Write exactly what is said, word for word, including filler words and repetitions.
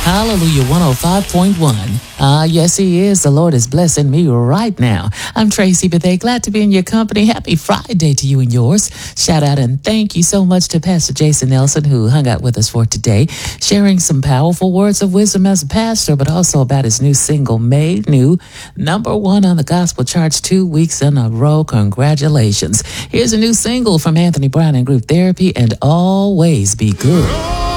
Hallelujah one oh five point one. Ah, yes, He is. The Lord is blessing me right now. I'm Tracy Bethea. Glad to be in your company. Happy Friday to you and yours. Shout out and thank you so much to Pastor Jason Nelson, who hung out with us for today, sharing some powerful words of wisdom as a pastor, but also about his new single, Made New, number one on the gospel charts two weeks in a row. Congratulations. Here's a new single from Anthony Brown and Group Therapy, and Always Be Good.